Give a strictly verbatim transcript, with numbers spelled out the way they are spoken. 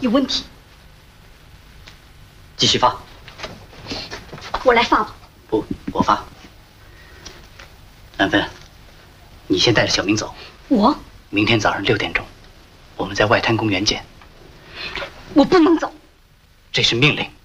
有问题。 继续发。 我来发吧。 不，我发。兰芬，你先带着小明走。 我？ 明天早上六点钟，我们在外滩公园见。 我不能走。 这是命令。